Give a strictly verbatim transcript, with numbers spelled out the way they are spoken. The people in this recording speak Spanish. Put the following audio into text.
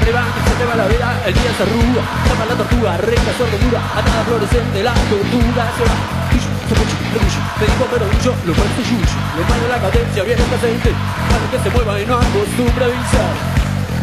levanta y se te va la vida, el día se arruga, llama la tortuga, recta, suerte dura, a nada fluorescente, la tortuga se va. Pillo, se pucho, orgullo, te digo pero yo, lo parece yuyo, le mando la cadencia, viene el presente, para que se mueva y no acostumbre a avisar.